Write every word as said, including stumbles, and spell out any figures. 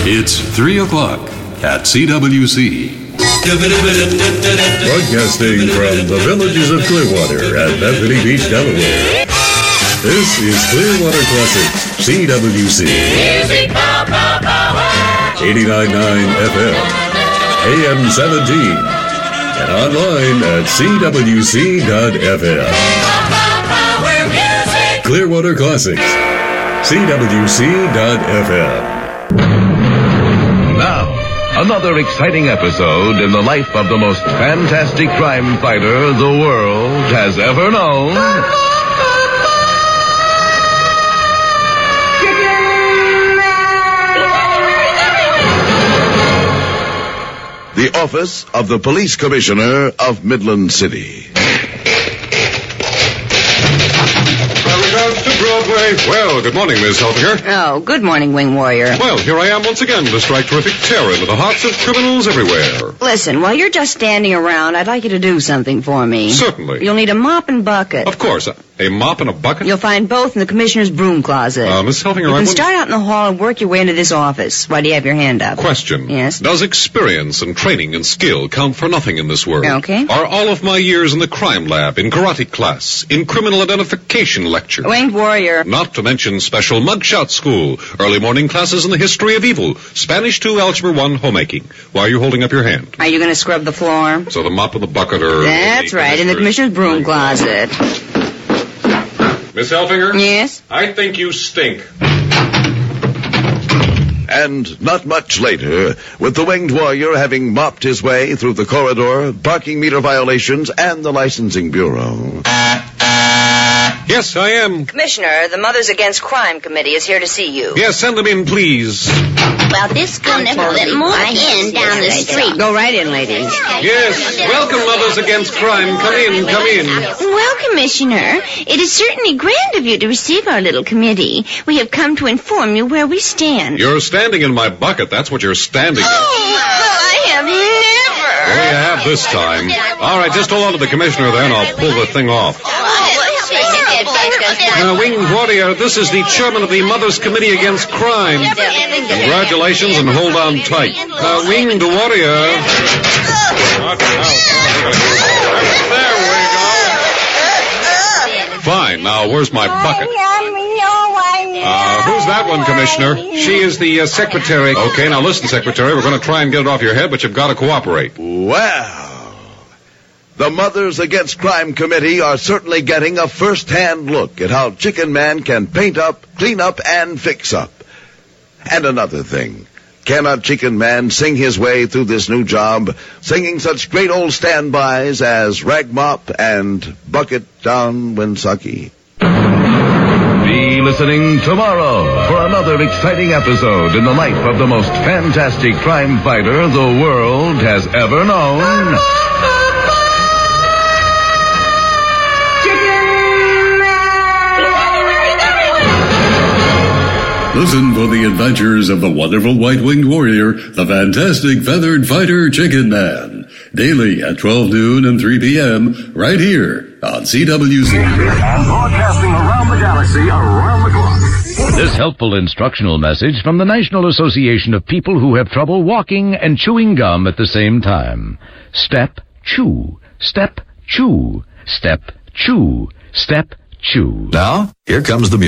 It's three o'clock at C W C. Broadcasting from the villages of Clearwater and Bethany Beach, Delaware. This is Clearwater Classics, C W C. eighty-nine point nine F M, A M seventeen, and online at C W C dot F M. Clearwater Classics, C W C dot F M. Now, another exciting episode in the life of the most fantastic crime fighter the world has ever known. The office of the Police Commissioner of Midland City. Broadway. Well, good morning, Miss Helfinger. Oh, good morning, Wing Warrior. Well, here I am once again to strike terrific terror into the hearts of criminals everywhere. Listen, while you're just standing around, I'd like you to do something for me. Certainly. You'll need a mop and bucket. Of course. A, a mop and a bucket? You'll find both in the commissioner's broom closet. Uh, Miss Helfinger, you I can wouldn't... start out in the hall and work your way into this office. Why do you have your hand up? Question. Yes? Does experience and training and skill count for nothing in this world? Okay. Are all of my years in the crime lab, in karate class, in criminal identification lecture? Winged Warrior. Not to mention special mugshot school, early morning classes in the history of evil, Spanish two, Algebra one, homemaking. Why are you holding up your hand? Are you going to scrub the floor? So the mop and the bucket are... That's in right, in the commissioner's broom closet. Miss Helfinger? Yes? I think you stink. And not much later, with the Winged Warrior having mopped his way through the corridor, parking meter violations, and the licensing bureau. Yes, I am. Commissioner, the Mothers Against Crime Committee is here to see you. Yes, send them in, please. Well, this gonna let move in down the street. Go right in, ladies. Yes, welcome, Mothers Against Crime. Come in, come in. Well, Commissioner, it is certainly grand of you to receive our little committee. We have come to inform you where we stand. You're standing in my bucket. That's what you're standing in. Oh, I have never. Well, you have this time. All right, just hold on to the commissioner then. I'll pull the thing off. Uh, Winged Warrior, this is the chairman of the Mothers Committee Against Crime. Congratulations and hold on tight. Uh, Winged Warrior. There we go. Fine. Now, where's my bucket? Uh, who's that one, Commissioner? She is the uh, secretary. Okay, now listen, secretary. We're going to try and get it off your head, but you've got to cooperate. Well, the Mothers Against Crime Committee are certainly getting a first-hand look at how Chicken Man can paint up, clean up, and fix up. And another thing, cannot Chicken Man sing his way through this new job, singing such great old standbys as Rag Mop and Bucket Down Winsaki? Be listening tomorrow for another exciting episode in the life of the most fantastic crime fighter the world has ever known. Listen for the adventures of the wonderful white-winged warrior, the fantastic feathered fighter Chicken Man. Daily at twelve noon and three p.m. right here on C W C. And broadcasting around the galaxy, around the clock. This helpful instructional message from the National Association of People Who Have Trouble Walking and Chewing Gum at the Same Time. Step, chew. Step, chew. Step, chew. Step, chew. Now, here comes the music.